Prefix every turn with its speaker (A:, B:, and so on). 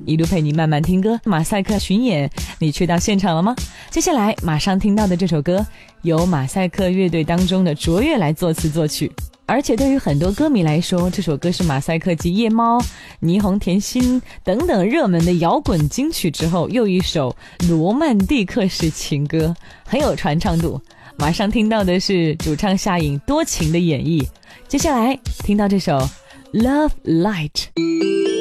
A: 一路陪你慢慢听歌。马赛克巡演，你去到现场了吗？接下来马上听到的这首歌由马赛克乐队当中的卓越来作词作曲，而且对于很多歌迷来说，这首歌是马赛克继夜猫、霓虹甜心等等热门的摇滚金曲之后又一首罗曼蒂克式情歌，很有传唱度。马上听到的是主唱夏颖多情的演绎，接下来听到这首 Love Light。